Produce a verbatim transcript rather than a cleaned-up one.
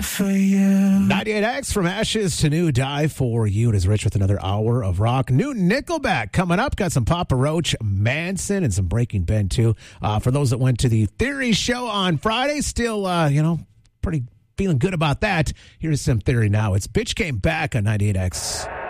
die for you. ninety-eight X from Ashes to New, Die for You. It is Rich with another hour of rock. New Nickelback coming up. Got some Papa Roach, Manson, and some Breaking Ben, too. Uh, for those that went to the Theory show on Friday, still, uh, you know, pretty feeling good about that. Here's some Theory now. It's Bitch Came Back on ninety-eight X.